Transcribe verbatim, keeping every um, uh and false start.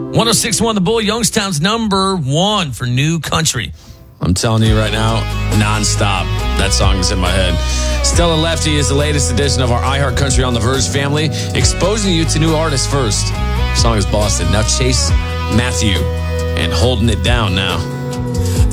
one oh six point one The Bull, Youngstown's number one for new country. I'm telling you right now, nonstop, that song is in my head. Stella Lefty is the latest edition of our iHeart Country on the Verge family, exposing you to new artists first. The song is Boston. Now Chase Matthew and Holding It Down now.